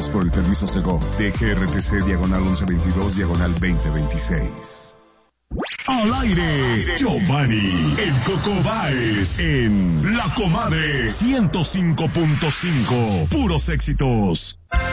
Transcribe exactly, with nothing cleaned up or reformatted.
Gracias por el permiso Segov de G R T C diagonal once veintidós diagonal veinte veintiséis. Al aire, Giovanni, el Coco Báez, en La Comadre ciento cinco punto cinco, puros éxitos.